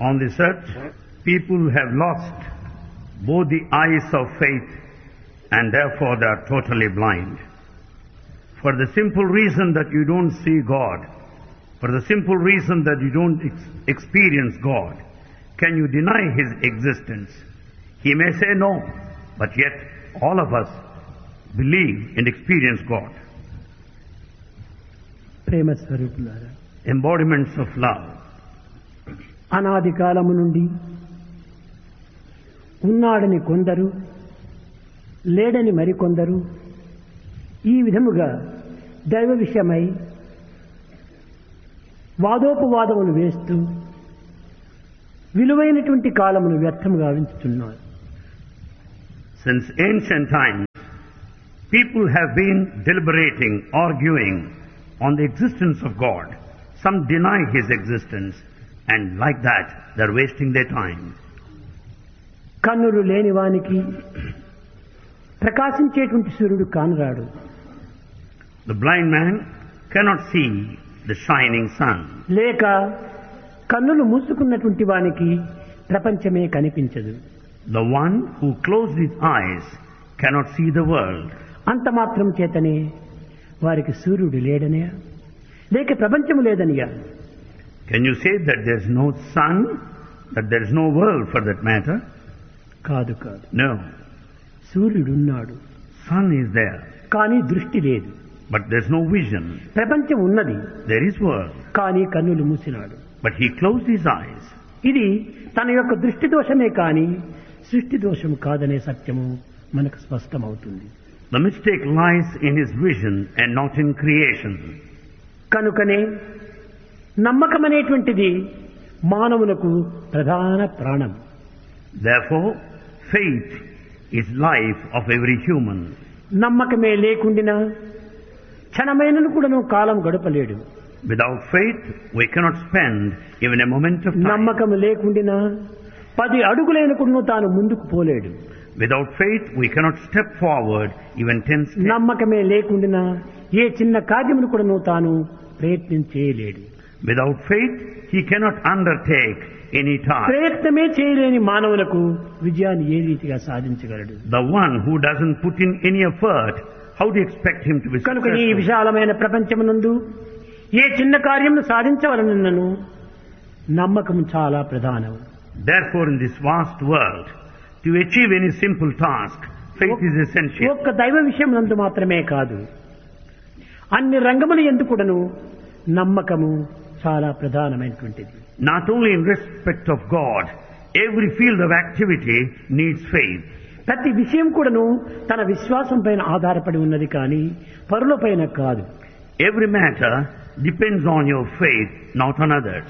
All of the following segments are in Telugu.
On this earth, people have lost both the eyes of faith and therefore they are totally blind. For the simple reason that you don't see God, for the simple reason that you don't experience God, can you deny His existence? He may say no, but yet all of us believe and experience God. ప్రేమ స్వరూపులారా, Embodiments of love. అనాది కాలము నుండి ఉన్నాడని కొందరు, లేడని మరికొందరు ఈ విధముగా దైవ విషయమై వాదోపవాదములు వేస్తూ విలువైనటువంటి కాలమును వ్యర్థముగా ఉంచుతున్నారు. Since ancient times, people have been deliberating, arguing on the existence of God. Some deny His existence, and like that, they're wasting their time. కన్నులు లేని వానికి ప్రకాశించేటువంటి సూర్యుడు కానరాడు. The blind man cannot see the shining sun. లేక కన్నులు మూసుకున్నటువంటి వానికి ప్రపంచమే కనిపించదు. The one who closed his eyes cannot see the world. అంత మాత్రం చేతనే వారికి సూర్యుడు లేడనే, లేక ప్రపంచము లేదనియా? Can you say that there's no sun, that there's no world for that matter? కాదు కాదు. No. సూర్యుడున్నాడు, Sun is there, కానీ దృష్టి లేదు. but there's no vision. ప్రపంచం ఉన్నది, There is world, కానీ కన్నులు మూసినాడు. but he closed his eyes. ఇది తన యొక్క దృష్టి దోషమే కానీ సృష్టి దోషము కాదనే సత్యము మనకు స్పష్టమవుతుంది. The mistake lies in his vision and not in creation. కనుకనే నమ్మకం అనేటువంటిది మానవులకు ప్రధాన ప్రాణం. Therefore, faith is life of every human. నమ్మకమే లేకుండినా క్షణమైనను కూడాను కాలం గడపలేడు. Without faith, we cannot spend even a moment of time. నమ్మకం లేకుండినా 10 అడుగులైన కూడాను తాను ముందుకు పోలేడు. Without faith, we cannot step forward even 10 steps. నమ్మకమే లేకుండినా ఏ చిన్న కార్యమును కూడాను తాను ప్రయత్నించేయలేడు. Without faith, he cannot undertake any task. ప్రయత్నమే చేయలేని మానవులకు విజయాన్ని ఏ రీతిగా సాధించగలడు? The one who doesn't put in any effort, how do you expect him to be కనుక ఈ successful? విశాలమైన ప్రపంచమునందు ఏ చిన్న కార్యమును సాధించవలనను నమ్మకం చాలా ప్రధానం. Therefore, in this vast world, to achieve any simple task, faith is essential. ఒక్క దైవ విషయం నందు మాత్రమే కాదు, అన్ని రంగములు యందు కూడాను నమ్మకము చాలా ప్రధానమైనటువంటిది. Not only in respect of God, every field of activity needs faith. ప్రతి విషయం కూడాను తన విశ్వాసం పైన ఆధారపడి ఉన్నది కానీ పరుల పైన కాదు. Every matter depends on your faith, not on others.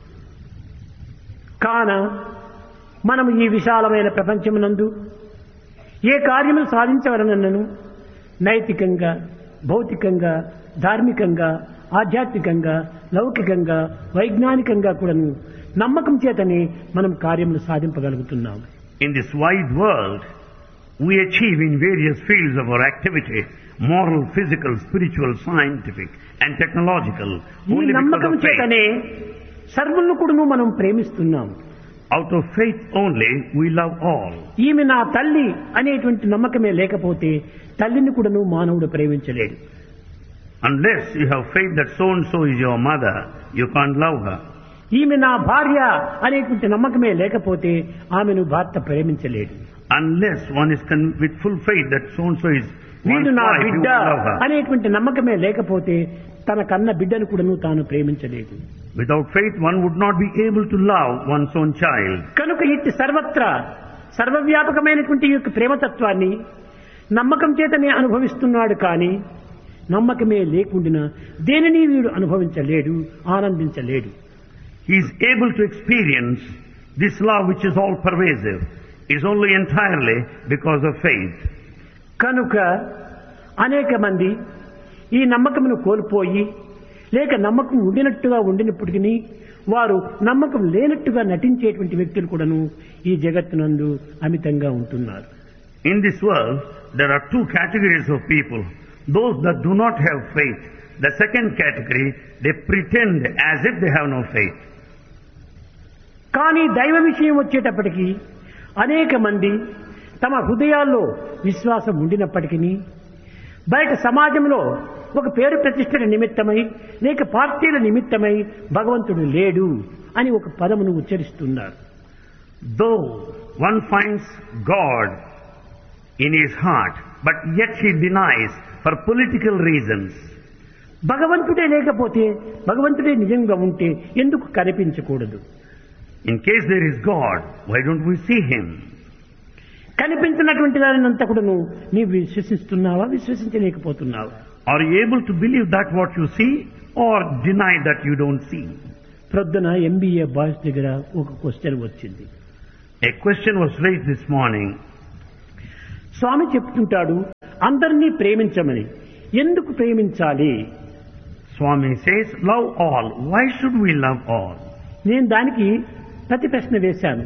కాన మనము ఈ విశాలమైన ప్రపంచమునందు ఏ కార్యములు సాధించవలనను నైతికంగా, భౌతికంగా, ధార్మికంగా, ఆధ్యాత్మికంగా, లౌకికంగా, వైజ్ఞానికంగా కూడాను నమ్మకం చేతనే మనం కార్యములు సాధింపగలుగుతున్నాం. In this wide world, we achieve in various fields of our activity, moral, physical, spiritual, scientific and technological, ఈ only because నమ్మకం of faith. చేతనే సర్వులను కూడాను మనం ప్రేమిస్తున్నాం. Out of faith only, we love all. ఈమె నా తల్లి అనేటువంటి నమ్మకమే లేకపోతే తల్లిని కూడాను మానవుడు ప్రేమించలేడు. Unless you have faith that so-and-so is your mother, you can't love her. ఈమె నా భార్య అనేటువంటి నమ్మకమే లేకపోతే ఆమెను భర్త ప్రేమించలేడు. Unless one is with full faith that so-and-so is one's వీడు నా wife, you బిడ్డ will love her. అనేటువంటి నమ్మకమే లేకపోతే తన కన్న బిడ్డను కూడాను తాను ప్రేమించలేదు. Without faith, one would not be able to love one's own child. కనుక ఇట్టి సర్వత్రా సర్వవ్యాపకమైనటువంటి ఈ యొక్క ప్రేమతత్వాన్ని నమ్మకం చేతనే అనుభవిస్తున్నాడు కానీ నమ్మకమే లేకుండా దేనిని వీడు అనుభవించలేడు, ఆనందించలేడు. He is able to experience this love which is all pervasive is only entirely because of faith. కనుక అనేక మంది ఈ నమ్మకమును కోల్పోయి లేక నమ్మకం ఉండినట్టుగా ఉండినప్పటికీ వారు నమ్మకం లేనట్టుగా నటించేటువంటి వ్యక్తులు కూడాను ఈ జగత్తునందు అమితంగా ఉంటున్నారు. In this world, there are two categories of people. Those that do not have faith. The second category, they pretend as if they have no faith. కానీ దైవ విషయం వచ్చేటప్పటికి అనేక మంది తమ హృదయాల్లో విశ్వాసం ఉండినప్పటికీ బయట సమాజంలో ఒక పేరు ప్రతిష్టల నిమిత్తమై లేక పార్టీల నిమిత్తమై భగవంతుడు లేడు అని ఒక పదమును ఉచ్చరిస్తున్నారు. Though one finds God in his heart, but yet he denies for political reasons. భగవంతుడే లేకపోతే భగవంతుడే నిజంగా ఉంటే ఎందుకు కనిపించకూడదు? In case there is God, why don't we see him? కనిపించినటువంటి దానినంతా కూడా నీవు విశ్వసిస్తున్నావా, విశ్వసించలేకపోతున్నావా? Are you able to believe that what you see or deny that you don't see? ప్రొద్దున MBA బాయ్స్ దగ్గర ఒక క్వశ్చన్ వచ్చింది. A question was raised this morning. స్వామి చెప్తుంటాడు అందరినీ ప్రేమించమని. ఎందుకు ప్రేమించాలి? Swami says, love all. Why should we love all? నేను దానికి ప్రతి ప్రశ్న వేశాను.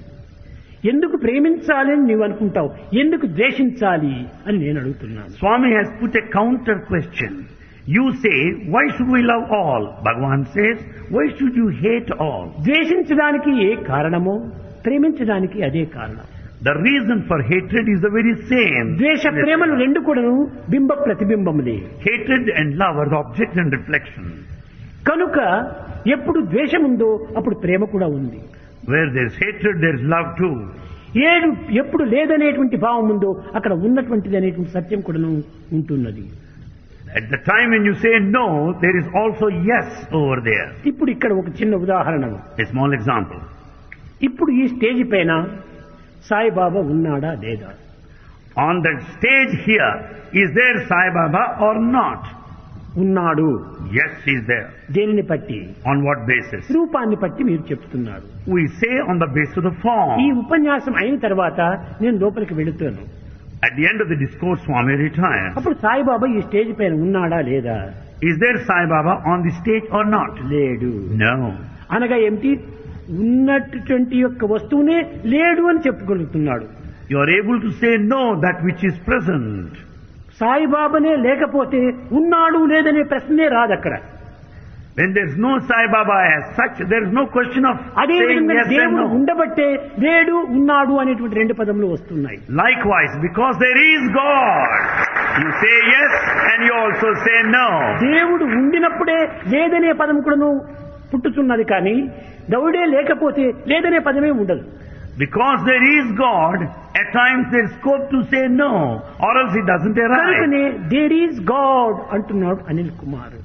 ఎందుకు ప్రేమించాలి అని నీవు అనుకుంటావు, ఎందుకు ద్వేషించాలి అని నేను అడుగుతున్నాను. Swami has put a counter question. You say, why should we love all? Bhagavan says, why should you hate all? ద్వేషించడానికి ఏ కారణమో ప్రేమించడానికి అదే కారణం. The reason for hatred is the very same. ద్వేష ప్రేమలు రెండు కూడాను బింబ ప్రతిబింబములే. Hatred and love are the object and reflection. కనుక ఎప్పుడు ద్వేషం ఉందో అప్పుడు ప్రేమ కూడా ఉంది. Where there is hatred, there is love too. ఎప్పుడు లేదనేటువంటి భావం ఉందో అక్కడ ఉన్నటువంటిది అనేటువంటి సత్యం కూడా ఉంటున్నది. At the time when you say no, there is also yes over there. ఇప్పుడు ఇక్కడ ఒక చిన్న ఉదాహరణ. A small example. ఇప్పుడు ఈ స్టేజ్ పైన సాయిబాబా ఉన్నాడా లేదా? On that stage here, is there Sai Baba or not? ఉన్నాడు. Yes, he is there. దేనిని బట్టి? On what basis? రూపాన్ని బట్టి మీరు చెప్తున్నారు. We say on the basis of the form. ఈ ఉపన్యాసం అయిన తర్వాత నేను లోపలికి వెళుతాను. At the end of the discourse, Swami retires. అప్పుడు సాయిబాబా ఈ స్టేజ్ పైన ఉన్నాడా లేదా? Is there Sai Baba on the stage or not? లేడు. No. అనగా ఏమిటి? ఉన్నటువంటి యొక్క వస్తువునే లేడు అని చెప్పుకొలుగుతున్నాడు. You are able to say no that which is present. సాయిబాబానే లేకపోతే ఉన్నాడు లేదనే ప్రశ్నే రాదు అక్కడ. When there is no Sai Baba as such, there is no question of అదే saying విధంగా yes and దేవుడు no. ఉండబట్టే లేడు ఉన్నాడు అనేటువంటి రెండు పదములు వస్తున్నాయి. Likewise, because there is God, you say yes and you also say no. దేవుడు ఉండినప్పుడే లేదనే పదం కూడా పుట్టుతున్నది, కానీ దేవుడే లేకపోతే లేదనే పదమే ఉండదు. Because there is God, at times there is scope to say no, or else it doesn't arise. కనుకనే దేర్ ఈజ్ గాడ్ అంటున్నాడు Anil Kumar.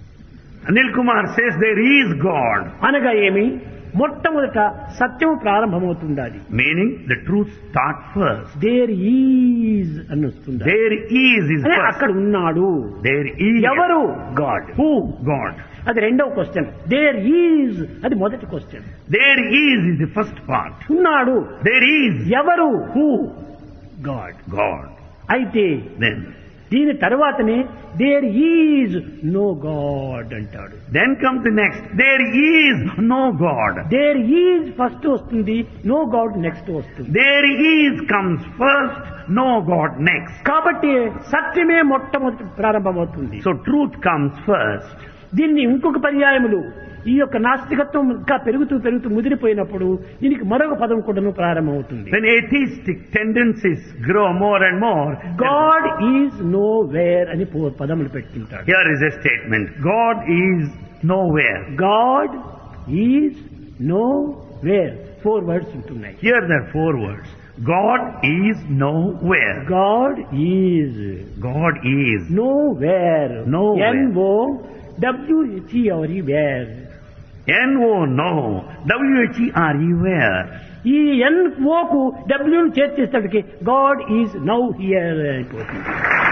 Anil Kumar says there is God. అనగా ఏమి? మొట్టమొదట సత్యం ప్రారంభమవుతుండాలి. Meaning the truth starts first. There is అని వస్తుంది. There is first. అక్కడ ఉన్నాడు. There is. ఎవరు? గాడ్. Who? God. అది రెండవ క్వశ్చన్. దేర్ ఈజ్ అది మొదటి question. There is the first part. ఉన్నాడు. There is. ఎవరు? Who? గాడ్. God. అయితే Then. దీని తర్వాతనే దేర్ ఈజ్ నో గాడ్ అంటాడు. Then comes the next. There is no God. There is first వస్తుంది, నో గాడ్ నెక్స్ట్ వస్తుంది. There is comes first, no God next. కాబట్టి సత్యమే మొట్టమొదటి ప్రారంభమవుతుంది. So truth comes first. దీన్ని ఇంకొక పర్యాయములు ఈ యొక్క నాస్తికత్వం ఇంకా పెరుగుతూ ముదిరిపోయినప్పుడు దీనికి మరొక పదం కూడా ప్రారంభమవుతుంది. When atheistic tendencies grow more and more, God is know where అని పదములు పెట్టుకుంటాడు. here is a statement. God is nowhere. God is know where 4 words ఉంటున్నాయి. Here there are 4 words. God is nowhere. God is God is know where. Nowhere. NOWHERE wear. N-O, no. W-H-E-R-E, where? ఈ NO కు W ను చేర్చేసరికి గాడ్ ఈజ్ నౌ హియర్ అయిపోతుంది.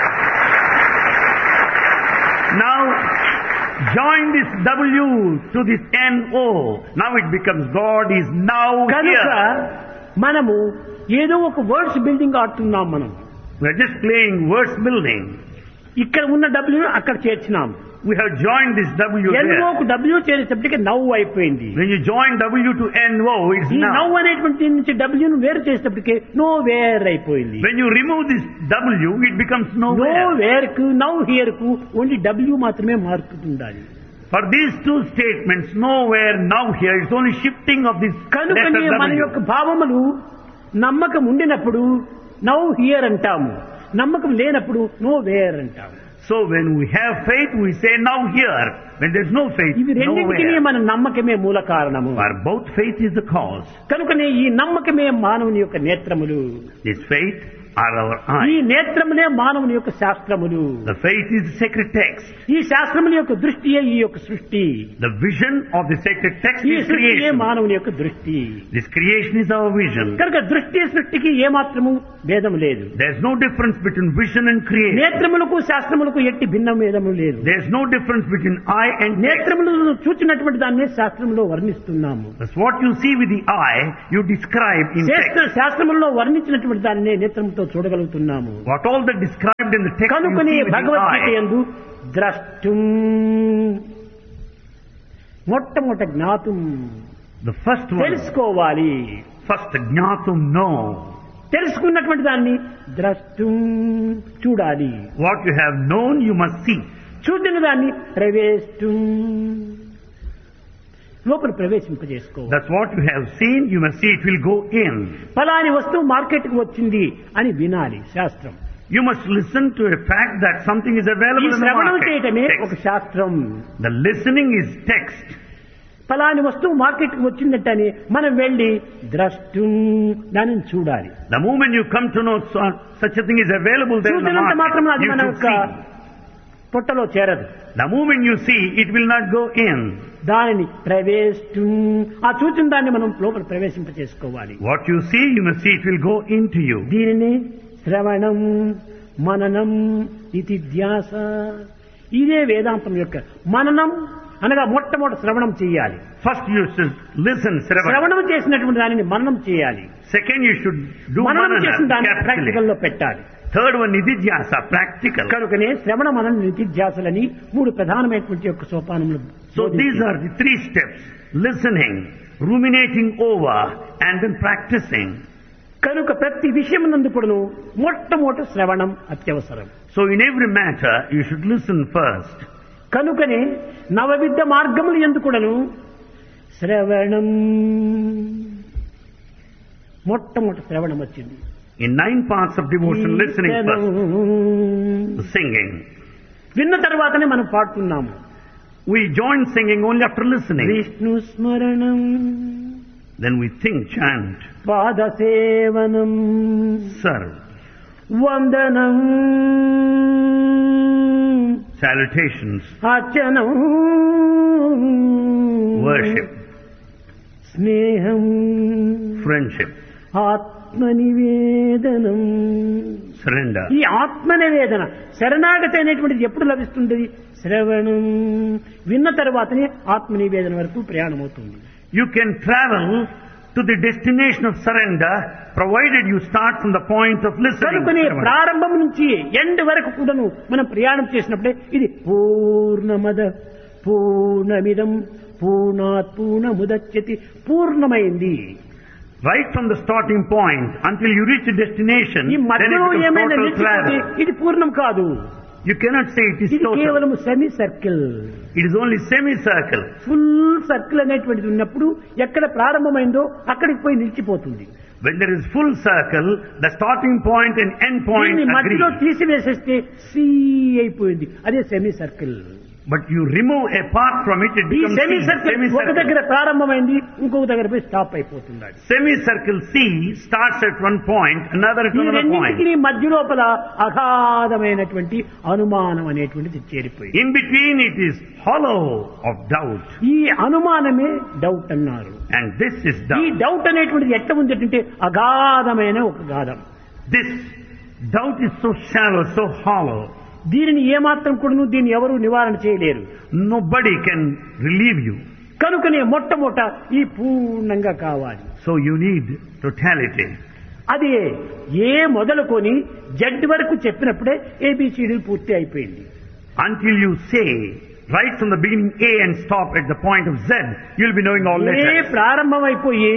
Now, join this W to this N-O. Now it becomes God is now కనుక here. మనము ఏదో ఒక వర్డ్స్ బిల్డింగ్ ఆడుతున్నాం. మనం We are just playing words building. ఇక్కడ ఉన్న W అక్కడ చేర్చినాం. We have joined this W NO there. కు W చేసేటప్పటికి నవ్వు అయిపోయింది. When you join W to N-O, it's ఈ now. నవ్వు అనేటువంటి నుంచి W ను వేరు చేసేటప్పటికి నో వేర్ అయిపోయింది. When you remove this W, it becomes no nowhere. Wear కు నౌ హియర్ కు ఓన్లీ W మాత్రమే మారుతుండాలి. For these two statements, nowhere, now, here, it's only shifting of this కనుకనే letter మన W. యొక్క భావములు నమ్మకం ఉండినప్పుడు నౌ హియర్ అంటాము, నమ్మకం లేనప్పుడు నో వేర్ అంటాము. So when we have faith, we say now here. When there's no faith, ఇవి రెండింటికి nowhere. మన నమ్మకమే మూల కారణము. For both faith is the cause. కనుకనే ఈ నమ్మకమే మానవుని యొక్క నేత్రములు. This faith are our ఈ eyes. నేత్రములే మానవుని యొక్క శాస్త్రములు. The faith is the sacred text. ఈ శాస్త్రముల యొక్క దృష్టియే ఈ యొక్క సృష్టి. The vision of the sacred text ఈ is సృష్టియే creation. మానవుని యొక్క దృష్టి. This creation is our vision. కనుక దృష్టి సృష్టికి ఏమాత్రము భేదం లేదు. There's no difference between vision and creation. నేత్రములకు శాస్త్రములకు ఎట్టి భిన్న భేదము లేదు. There's no difference between eye and text. నేత్రములను చూచినటువంటి దాన్ని శాస్త్రంలో వర్ణిస్తున్నాము. That's what you see with the eye, you describe in text. శాస్త్రములలో వర్ణించినటువంటి దాన్ని నేత్రముతో చూడగలుగుతున్నాము. What all that described in the text you కనుకనే see with the Bhagavad Gita eye. యందు ద్రష్టుం మొట్టమొదట జ్ఞాతుం The first one, తెలుసుకోవాలి. first జ్ఞాతుం, know. తెలుసుకున్నటువంటి దాన్ని ద్రష్టుం చూడాలి. What you have known, you must see. చూసిన దాన్ని ప్రవేశం లోపల ప్రవేశింపజేసుకోవాలి. That's what you have seen, you must see, it will go in. ఫలాని వస్తువు మార్కెట్కి వచ్చింది అని వినాలి శాస్త్రం. You must listen to a fact that something is ఈ available in the శ్రవణం market. చేయటమే ఒక Text. శాస్త్రం. The listening is text. ఫలాని వస్తువు మార్కెట్కి వచ్చిందటని మనం వెళ్ళి ద్రష్టుం దానిని చూడాలి. The moment you come to know such a thing is available there in the చూసినంత మాత్రం market, అది you మన should యొక్క see. పొట్టలో చేరదు. The moment you see, it will not go in. దానిని ప్రవేశం ఆ చూచిన దాన్ని మనం లోపల ప్రవేశింప చేసుకోవాలి. What you see, you must see, it will go into you. దీనిని శ్రవణం మననం నితిధ్యాస, ఇదే వేదాంతం యొక్క మననం అనగా మొట్టమొదటి శ్రవణం చేయాలి. First you should listen, Sravana. శ్రవణం చేసినటువంటి దానిని మననం చేయాలి. Second you should do మననం manana, చేసిన దాన్ని ప్రాక్టికల్ capitally. లో పెట్టాలి. Third one, nididhyasa, practical. కనుకనే శ్రవణ మనన నితిధ్యాసలని మూడు ప్రధానమైనటువంటి యొక్క సోపానములు. So these are the three steps: listening, ruminating over, and then practicing. కనుక ప్రతి విషయమునందు కూడాను మొట్టమొదటి శ్రవణం అత్యవసరం. So in every matter, you should listen first. కనుకనే నవవిధ మార్గములు యందు కూడాను శ్రవణం మొట్టమొదటి శ్రవణం వచ్చింది. In 9 parts of devotion, listening first, singing. విన్న తర్వాతనే మనం పాడుతున్నాము. We join singing only after listening. Vishnu స్మరణం Then we think, chant, పాద సేవనం serve, వందనం salutations, అర్చనం worship, స్నేహం friendship, ఆత్మనివేదనం. surrender. ఈ ఆత్మనివేదన శరణాగతి అనేటువంటిది ఎప్పుడు లభిస్తుంది? శ్రవణం విన్న తర్వాతనే ఆత్మనివేదన వరకు ప్రయాణం అవుతుంది. You can travel to the destination of surrender provided you start from the point of listening. కనుకనే ప్రారంభం నుంచి ఎండ్ వరకు కూడాను మనం ప్రయాణం చేసినప్పుడే ఇది పూర్ణమద పూర్ణమిదం పూర్ణాత్ పూర్ణముదచ్యతి పూర్ణమైంది. Right from the starting point until you reach the destination, ఈ then it మధ్యలో becomes ఏమైనా total నిలిచిపోతే travel. ఇది పూర్ణం కాదు. You cannot say it is ఇది total. కేవలం semi circle. It is only semicircle. Full circle అనేటువంటిది ఉన్నప్పుడు ఎక్కడ ప్రారంభమైందో అక్కడికి పోయి నిలిచిపోతుంది. When there is full circle, the starting point and end point దీన్ని మధ్యలో agree. తీసివేసేస్తే సి అయిపోయింది. అదే semi circle. But you remove a part from it, it ఈ becomes సెమీ C, సర్కిల్ ఒక semicircle. దగ్గర ప్రారంభమైంది, ఇంకొక దగ్గర పోయి స్టాప్ అయిపోతుంది. Semicircle C starts at one point, another at ఈ another రెండింటికి point. మధ్య లోపల అగాధమైనటువంటి అనుమానం అనేటువంటిది చేరిపోయింది. In between it is hollow of doubt. ఈ అనుమానమే డౌట్ అన్నారు. And this is ఈ doubt. డౌట్ అనేటువంటిది ఎట్లా ఉంది అంటే అగాధమైన ఒక Gadham. This doubt is so shallow, so hollow. దీనిని ఏమాత్రం కూడాను దీన్ని ఎవరు నివారణ చేయలేరు. Nobody can relieve you. కనుకనే మొట్టమొదట ఈ పూర్ణంగా కావాలి. So you need totality. అది ఏ మొదలుకొని జడ్ వరకు చెప్పినప్పుడే ఏబిసిడీలు పూర్తి అయిపోయింది. Until you say right from the beginning A and stop at the point of Z, you'll be knowing all A letters. ప్రారంభం అయిపోయి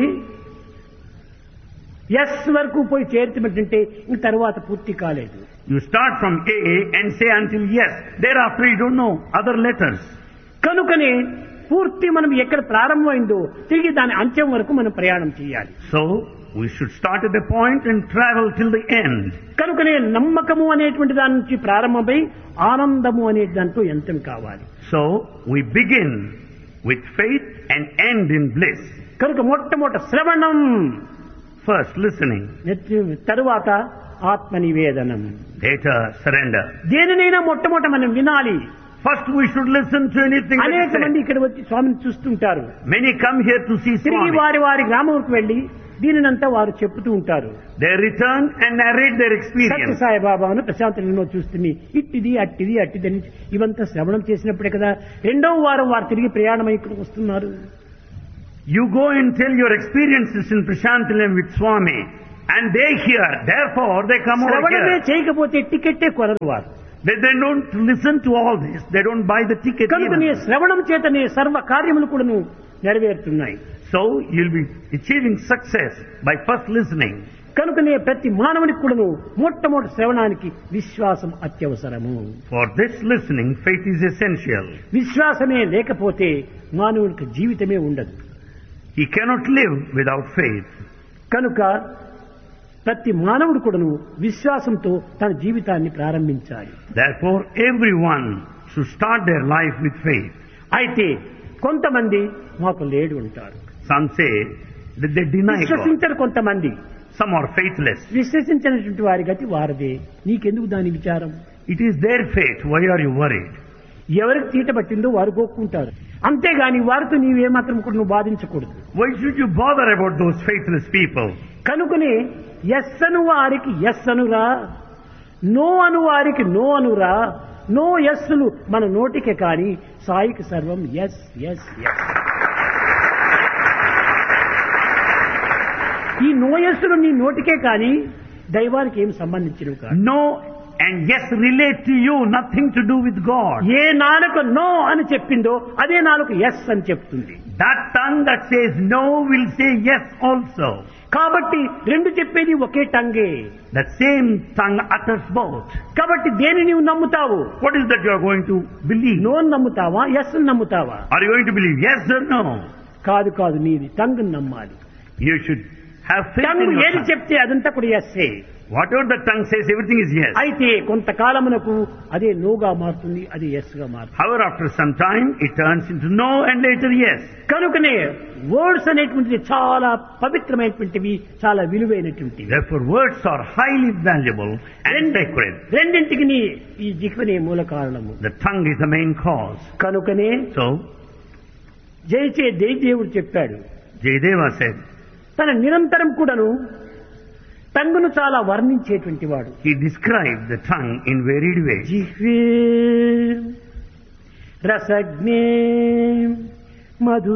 ఎస్ వరకు పోయి చేరుతున్నట్టుంటే ఇంక తర్వాత పూర్తి కాలేదు. You start from A and say until yes. Thereafter you don't know other letters. కనుకనే పూర్తి మనం ఎక్కడ ప్రారంభమైందో తిరిగి దాని అంత్యం వరకు మనం ప్రయాణం చేయాలి. So, we should start at a point and travel till the end. కనుకనే నమ్మకము అనేటువంటి దాని నుంచి ప్రారంభమై ఆనందము అనే దాంట్లో అంతం కావాలి. So, we begin with faith and end in bliss. కనుక మొట్టమొదట శ్రవణం, First, listening. తరువాత ఆత్మ నివేదనం. Later, surrender. దేనినైనా మొట్టమొదట మనం వినాలి. First, we should listen to anything that అనేక is మంది said. ఇక్కడ వచ్చి స్వామిని చూస్తుంటారు. Many come here to see తిరిగి Swami. వారి వారి గ్రామంకు వెళ్లి దీనినంతా వారు చెప్తూ ఉంటారు. They return and narrate their Satya experience. సాయిబాబాను ప్రశాంతంలో చూస్తుంది, ఇట్టిది అట్టిది అట్టిదని ఇవంతా శ్రవణం చేసినప్పుడే కదా రెండవ వారం వారు తిరిగి ప్రయాణమై ఇక్కడికి వస్తున్నారు. You go and tell your experiences in Prashantilam with Swami, and they hear. Therefore, they come over శ్రవణమే here. చేయకపోతే టికెట్టే కొనరు వారు. They don't listen to all this. They don't buy the ticket కనుకనే even. శ్రవణం చేతనే సర్వ కార్యములు కూడాను నెరవేరుతున్నాయి. So, you'll be achieving success by first listening. కనుకనే ప్రతి మానవునికి కూడాను మొట్టమొదటి శ్రవణానికి విశ్వాసం అత్యవసరము. For this listening, faith is essential. విశ్వాసమే లేకపోతే మానవునికి జీవితమే ఉండదు. He cannot live without faith. కనుక ప్రతి మానవుడు కూడాను విశ్వాసంతో తన జీవితాన్ని ప్రారంభించాలి. Therefore, everyone should start their life with faith. అయితే కొంతమంది మాకు లేడు ఉంటారు, Some say that they deny God. విశ్వసించరు. కొంతమంది Some are faithless. విశ్వసించినటువంటి వారి గతి వారదే. నీకెందుకు దాని విచారం? It is their fate. Why are you worried? ఎవరికి తీట పట్టిందో వారు గోక్కుంటారు. అంతేగాని వారితో నీవేమాత్రం కూడా నువ్వు బాధించకూడదు. Why should you bother about those faithless people? కనుకనే ఎస్ అను వారికి ఎస్ అనురా, నో అను వారికి నో అనురా. నో ఎస్సులు మన నోటికే కాని సాయికి సర్వం ఎస్ ఎస్ ఎస్. ఈ నో ఎస్సులు నీ నోటికే కాని దైవానికి ఏం సంబంధించినవి కాదు. No and yes relate to you, nothing to do with God. ఏ నాలుక నో అని చెప్పిందో అదే నాలుక ఎస్ అని చెప్తుంది. That tongue that says no will say yes also. కాబట్టి రెండు చెప్పేది ఒకే టంగే. The same tongue utters both. కాబట్టి దేని నీవు నమ్ముతావు? What is that you are going to believe? No నమ్ముతావా, ఎస్ నమ్ముతావా? Are you going to believe yes or no? కాదు కాదు, నీది టంగ్ నమ్మాలి. You should have faith tongue in your ఏది tongue. చెప్తే అదంతా కూడా essay. Whatever the tongue says, everything is yes. అయితే కొంతకాలమునకు అదే నోగా మారుతుంది, అది ఎస్ గా మారుతుంది. However, after some time, it turns into no and later yes. కనుకనే వర్డ్స్ అనేటువంటిది చాలా పవిత్రమైనటువంటివి, చాలా విలువైనటువంటివి. Therefore, words are highly valuable and sacred. రెండింటికి ఈ జిహ్వనే మూల కారణము. The tongue is the main cause. కనుకనే So, జయచే దేవుడు చెప్పాడు, Jayadeva said, తన నిరంతరం కూడాను టంగును చాలా వర్ణించేటువంటి వాడు. he described the tongue in varied ways. జిహ్వే రసజ్ఞే Madhu